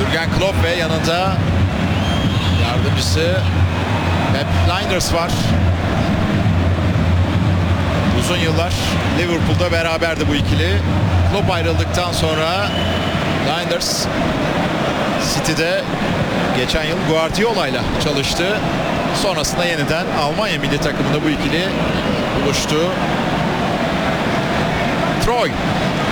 Jürgen Klopp ve yanında yardımcısı Pep Lijnders var. Uzun yıllar Liverpool'da beraberdi bu ikili. Klopp ayrıldıktan sonra Lijnders City'de geçen yıl Guardiola'yla çalıştı. Sonrasında yeniden Almanya milli takımında bu ikili buluştu. Troy